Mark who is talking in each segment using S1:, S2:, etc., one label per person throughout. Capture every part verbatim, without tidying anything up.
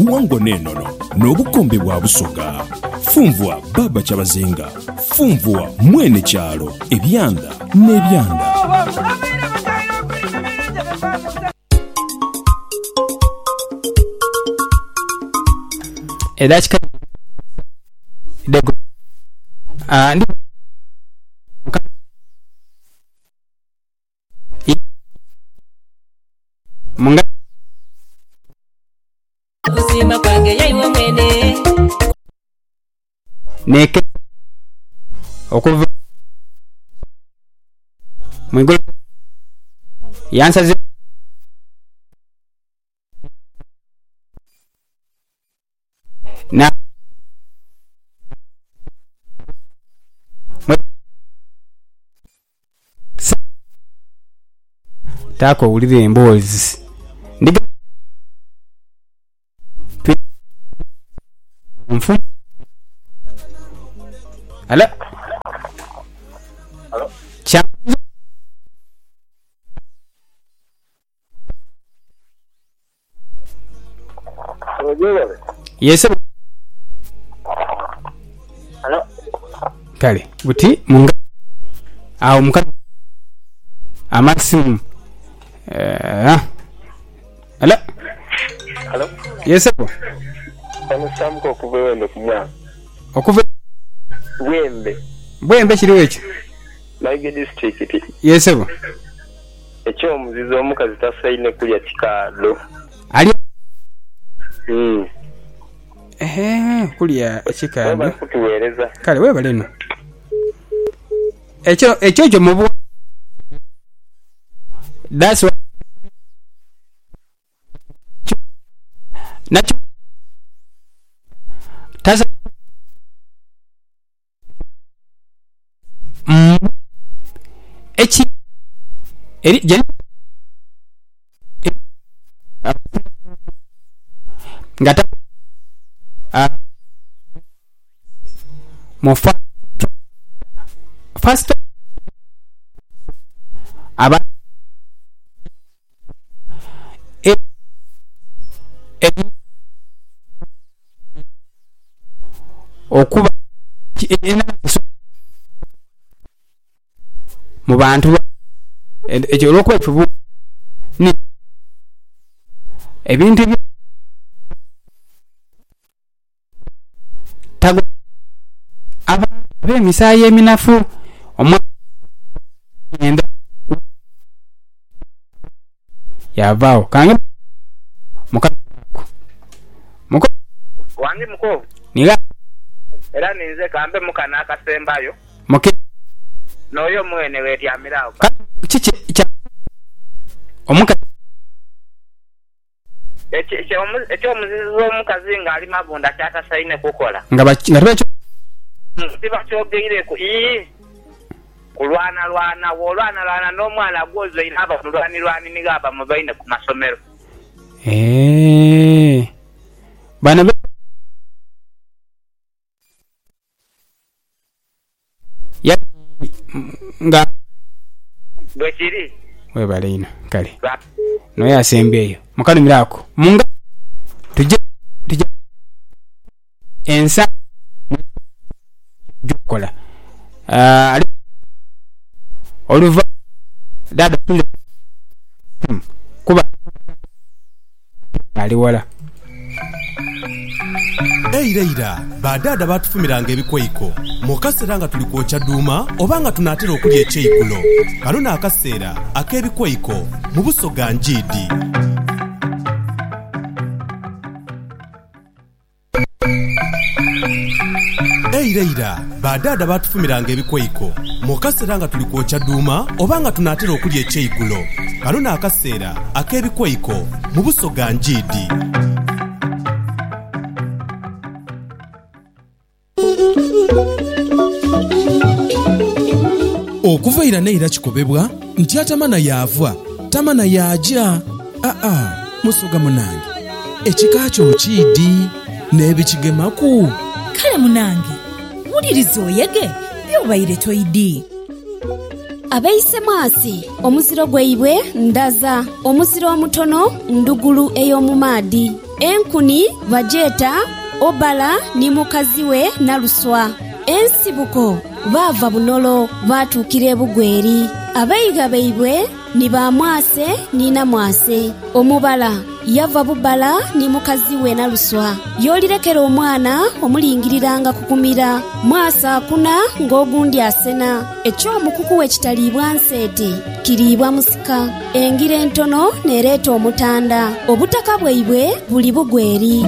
S1: obuwangwa n'ennono n'obukombe bwa busoga. Funvwa Baba Kyabazinga, funvwa mwene kyalo, ebyanda n'ebyanda.
S2: Edachika dego ah ndi munga
S3: kusima kwange yaiwe mwene
S2: neke okuva mwigolo yansaze na tako ulire emboozi ndiga mfu ala
S4: Hello?
S2: Cha Yes.
S4: Hello?
S2: Kale buti munga awo muka amaximu eh ala
S4: Hello?
S2: Yes.
S4: Ano samko kubewe kumya.
S2: Okuve
S4: Bwembe.
S2: Bwembe kiri wecho.
S4: Maige district.
S2: Yes.
S4: Ekyo omuzizo omukazi tasayine kulya kikado.
S2: Ali
S4: Mm.
S2: Eh kulya kikado.
S4: Baba kutuweleza.
S2: Kale wewe leno. Ekyo ekyo kyo mubu. That's what Nacho Tasa Mm Echi Eri jen Ngata Ah Mofa First Aba E E okuba ena mu bantu ekyo lokwa efubu ni ebintu byo tago aba be misaye eminafu omwa enda yavao kange muka muko
S4: Wangi muko.
S2: niga
S4: Era ninze kambe mukana akasembayo.
S2: muke
S4: Noyo mwene weti amirao.
S2: chichi cha omuka
S4: Echi echo echo omuzizo omukazi nga ali mabunda kyata sayine kukola.
S2: ngaba ngabecho
S4: Siba kyogeire ku ii kulwana lwana wolwana lwana n'omwana gwozo inaba mulwani lwani nigaba mubaine ku masomero.
S2: eh bana be ya nga
S4: Bwekiri.
S2: we balina kale
S4: Ba.
S2: no yasembeyo mukano mirako munga tuje tuje ensa jukola ah ali oluva dada tule kuba ali wala
S5: Eireira badada batufumiranga ebikoiko mukasera nga tuli kwocha duma obanga tunatera okulya ekyeyigulo kano n'akaseera ak'ebikoiko mu Busoga Njidi. Eireira badada batufumiranga ebikoiko mukasera nga tuli kwocha duma obanga tunatera okulya ekyeyigulo kano n'akaseera ak'ebikoiko mu Busoga Njidi. Okuva ira neira kikobebwa nti atamana yaavwa tamana yaja aa Musoga munange ekika kyo kidi n'ebikigemaku
S3: kale munange wuliriza oyege byobayire toyidi
S6: abayise mwasi omuziro gweibwe ndaza omuziro omutono ndugulu ey'omumaadi enkuni bajeta obala ni mukazi we Naluswa. Ensibuko bava bunolo batukire bugweri. Abayiga baibwe ni ba Mwase ni na Mwase. Omubala yava bubala ni mukazi we Naluswa. Yolirekera omwana omulingiriranga kukumira. Mwasa akuna ng'ogundi asena. Ekyo omukuku we kitalibwa nsete kiribwa musika. Engira entono nereeta omutanda. Obutaka bwaibwe buli bugweri.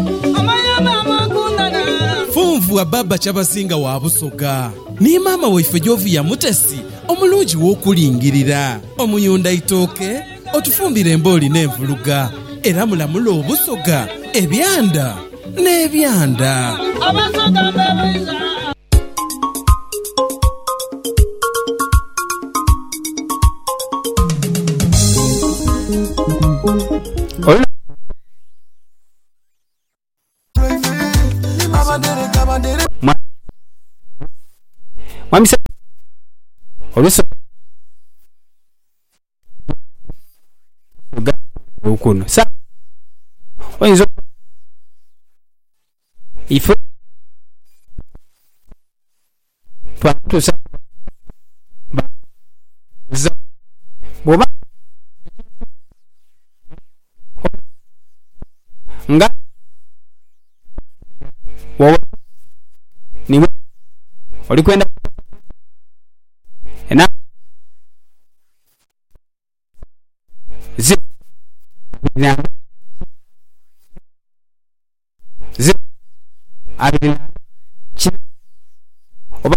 S7: Funvu wa baba Kyabazinga wa Busoga ni mama waife Jovu ya Mutesi omulungi w'okulingirira omuyunda itooke otufumbira emboli n'envuluga era mulamula Obusoga ebyanda n'ebyanda.
S2: Mwami se oluso ga ukuno sa oyinzo ifo twato sa ba za boba nga wo ni olikwenda ena zi na zi abin chi oba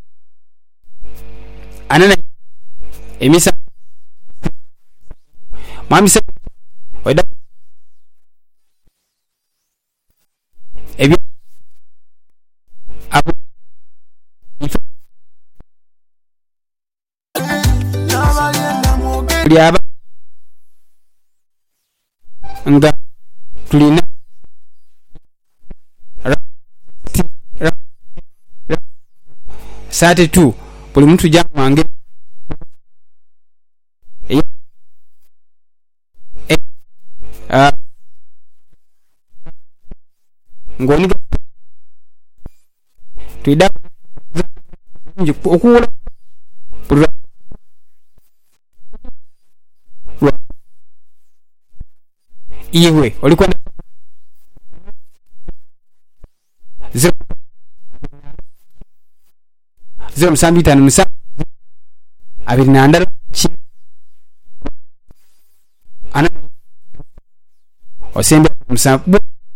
S2: anana emisa mamisa oida ebi abu liaba nga tulina sate tu buli muntu jamu wange ngoni tuida okuwula iwe olikwenda zero zero musambi tano musambi abiri nandala chi ana osembe musambi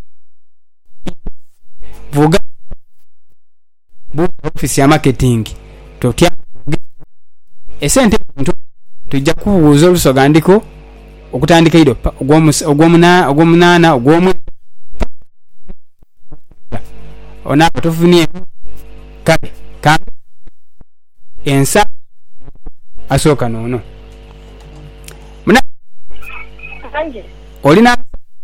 S2: vuga bu office ya marketing totya esente muntu tujja kubuuza Olusoga ndiko okutandika ido ogwomuna ogwomunana ogwomu ona tofunie kale ka ensa asoka nono muna
S8: anje
S2: olina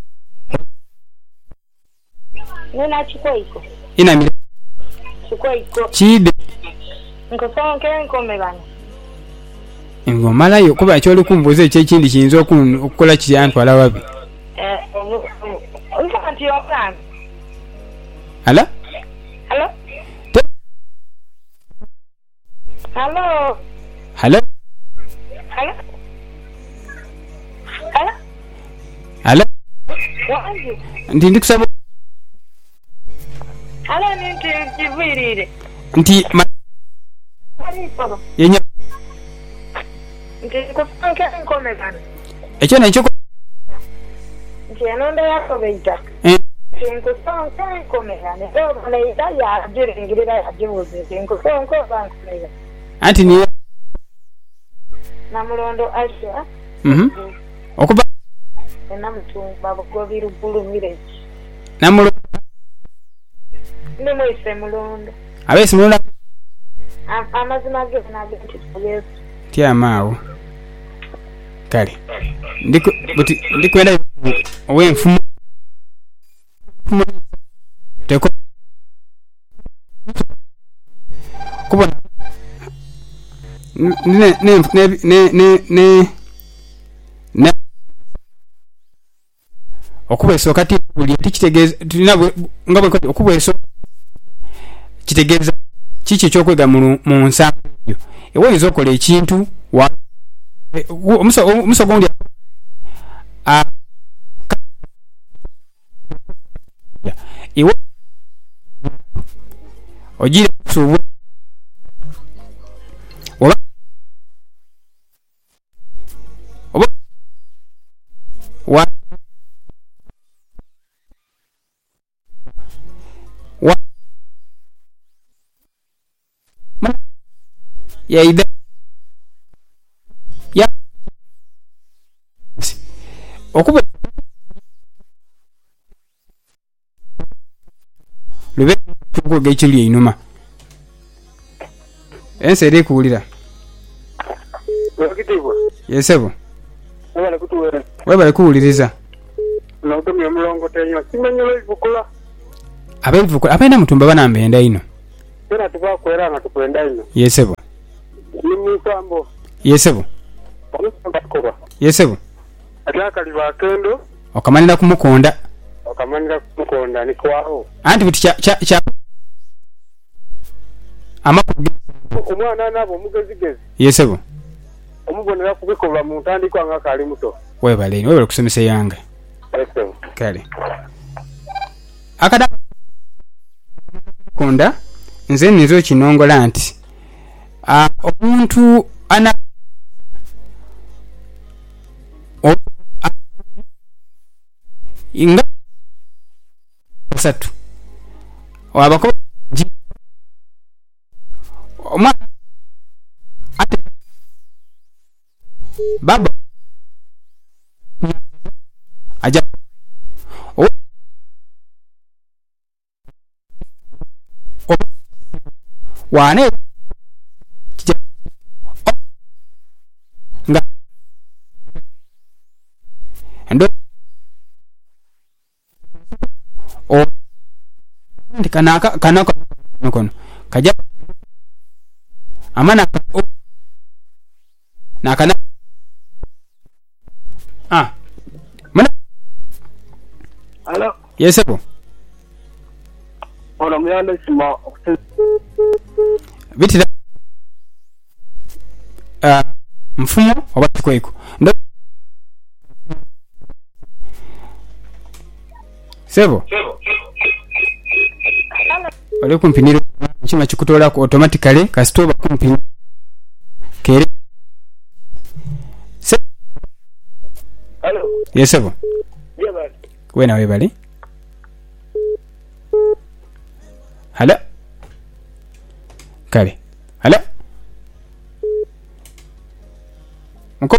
S8: nena chikoiko
S2: ina mire
S8: chikoiko
S2: chide
S8: nkosonke nkome bana
S2: ngomala yo kuba cyoli kumbuze ekye kindi kinzo okukola kiyantwala wabi
S8: eh unkanti yokan
S2: ala
S8: hello hello
S2: hello
S8: hello hello
S2: hello
S8: wanje
S2: ndi ndikusaba
S8: hello ninti kivurire
S2: nti ma yenya
S8: ndiko fanke nkome bana
S2: ekyo nakyo
S8: ntiyanonda yakobeita
S2: eh
S8: nko fanke nkome bana ero bana ida ya jire ngirira ya jibuze nko fanke banke
S2: anti ni
S8: namulondo asha
S2: mhm okuba
S8: namutumba bugobiru bulu village
S2: namulondo
S8: ndi moise mulondo
S2: abesi mulondo
S8: amazima ge nagenti yes
S2: tia mawo kale ndiko buti ndikwenda owe mfumu teko kubona ne ne ne ne ne ne okuba okubweso kati buli tikitegeeza tulina nga bwe okubweso kitegeeza kiki ekyokwega mu nsamba eyo ewe oyinza okukola ekintu omuso gundi ewe ogire kusuubwa oba oba wa wa ya ida ya okuba lube tukuga ekiri einuma ensi eri kuwulira yesebo webale kuwuliriza abevukula abalina mutumba banambenda ino yesebo yesebo yesebo okamanira kumukonda
S9: okamanira kumukonda nikwaho
S2: anti biti kya kya kya amakugezi
S9: omwana nabo omugezigezi
S2: yesebo
S9: omubonera kubikolwa mu ntandikwa nga kali muto
S2: webale webale kusomesa yange
S9: yesebo
S2: kale akada konda nze nizo kinongola nti a omuntu ana o inga satu wabako omwana ate baba aja o o wane nga ndo o kanaka kanaka kono kaja amana o na kana ah mana
S9: Hello
S2: yesebo
S9: ono myanda sima
S2: bitira ah mfumo oba kikweko ndo sebo ole kumpinira chima chikutola ku automatically kastoba kumpini kere se
S9: Hello
S2: yesebo
S9: yeba
S2: wena webali hala kale hala mko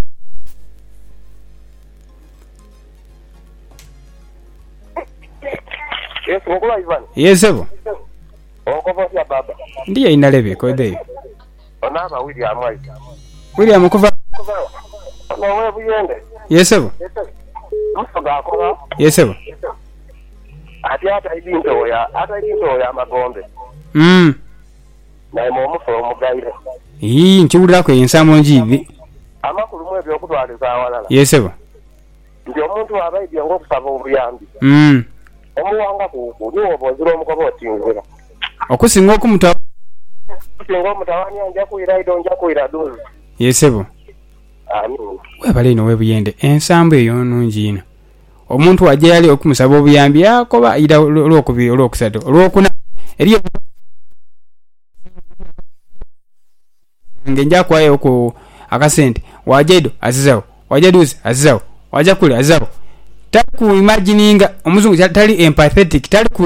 S9: yes ngola Ivan
S2: yesebo
S9: okofa ya baba
S2: ndiye inalebe kode
S9: onaba William White
S2: William kuva
S9: no we buyende
S2: yesebo
S9: musoga akola
S2: yesebo
S9: ati ata ibinto ya ata ibinto ya magombe
S2: mm
S9: na mo mufo mugaire
S2: ii nchiwulira ko ensamo njivi
S9: amakulu mwe byo kutwaliza awalala
S2: yesebo
S9: ndio omuntu abaidye ngo kusaba obuyambi
S2: mm
S9: omuwanga ku niwo boziro omukobo otinzira
S2: okusinga okumuta
S9: singa omutawani anja kuira ido nja kuira dozi
S2: yesebo
S9: amin
S2: webale ino webuyende ensambo eyo nungi ino omuntu wajja yali okumusaba obuyambi yakoba ira olwokubiri olwokusatu olwokuna eriyo ngenja kwayo ku akasente wajedo azizawo wajeduzi azizawo waja kule azizawo taku imagininga omuzungu tali empathetic tali ku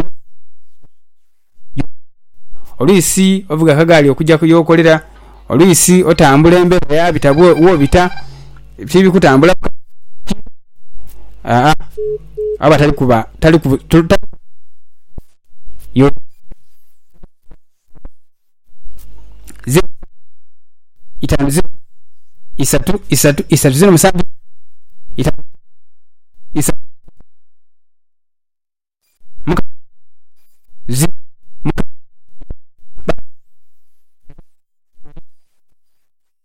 S2: oluisi ovuga kagali okujja kuyokolera oluisi otambula embera ya bitabwo wo bita bibi kutambula ah aba tali kuba tali ku yo ze itanze isatu isatu isatu zino musabi ita isa muka zi muka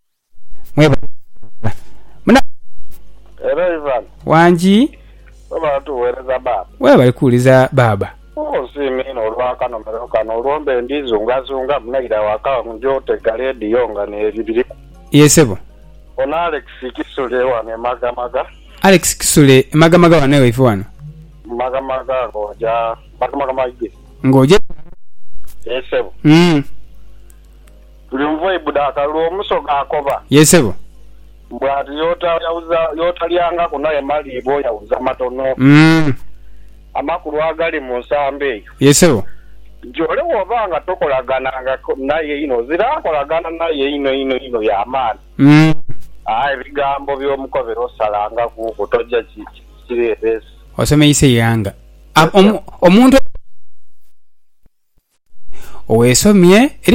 S2: mweba muna
S9: era Ivan
S2: wanji
S9: baba tuweereza baaba
S2: wewe bali kuuliza baba
S9: osiimino olwakanomero kano olwombe ndizungazunga munaira waka njootega rediyo nga nebiriku
S2: yesebo
S9: ono Alex Kisule wane magamaga
S2: Alex Kisule magamaga wane waifu wano
S9: magamaga ngoja magamaga maige
S2: ngoje
S9: yesebo
S2: mm
S9: tuli mvue budaka lwo musoga akoba
S2: yesebo
S9: bwati yota yauza yota lyanga kunaye malibo yauza matono
S2: mm
S9: amakulu agali mu nsambe eyo
S2: yesebo
S9: jole wobanga tokolagananga naye ino zirakolagana naye ino ino ino y'amaani
S2: mm
S9: ayi ebigambo by'omukobero osalanga kuko tojja kireebeesi
S2: osomeyise yanga omuntu owesomye eri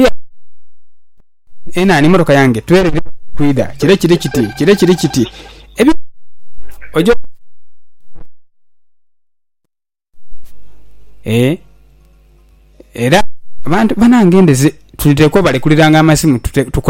S2: enani motoka yange twere kwida kire kire kiti kire kire kiti ebi ojo eh era abantu banangendeze tuliteko bali kuliranga amasimu